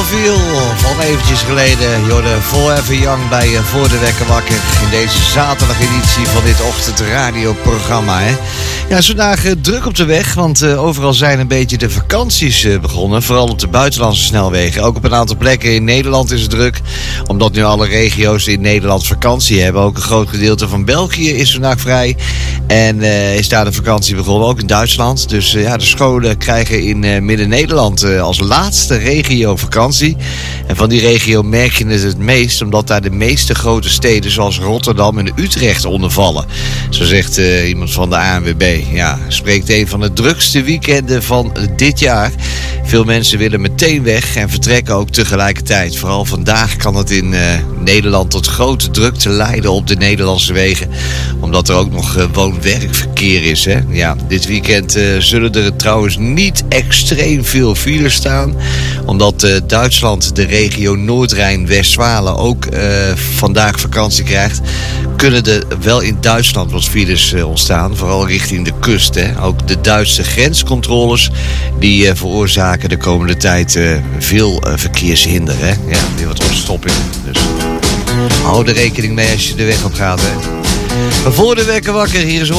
Feel van eventjes geleden. Jorden Forever Young bij Voor de Wekker Wakker. In deze zaterdageditie van dit ochtendradioprogramma. Hè? Ja, is vandaag druk op de weg, want overal zijn een beetje de vakanties begonnen. Vooral op de buitenlandse snelwegen. Ook op een aantal plekken in Nederland is het druk. Omdat nu alle regio's in Nederland vakantie hebben. Ook een groot gedeelte van België is vandaag vrij. En is daar de vakantie begonnen, ook in Duitsland. Dus ja, de scholen krijgen in Midden-Nederland als laatste regio vakantie. En van die regio merk je het meest, omdat daar de meeste grote steden zoals Rotterdam en Utrecht onder vallen. Zo zegt iemand van de ANWB. Ja, spreekt een van de drukste weekenden van dit jaar. Veel mensen willen meteen weg en vertrekken ook tegelijkertijd. Vooral vandaag kan het in Nederland tot grote drukte leiden op de Nederlandse wegen. Omdat er ook nog woon-werkverkeer is. Hè? Ja, dit weekend zullen er trouwens niet extreem veel files staan. Omdat Duitsland de regio Noord-Rijn-Westfalen ook vandaag vakantie krijgt. Kunnen er wel in Duitsland wat files ontstaan. Vooral richting de kust. Hè? Ook de Duitse grenscontroles die veroorzaken de komende tijd veel verkeershinder. Hè? Ja, weer wat ontstopping. Dus hou er rekening mee als je de weg op gaat. Hè? Voor de Wekker Wakker, hier is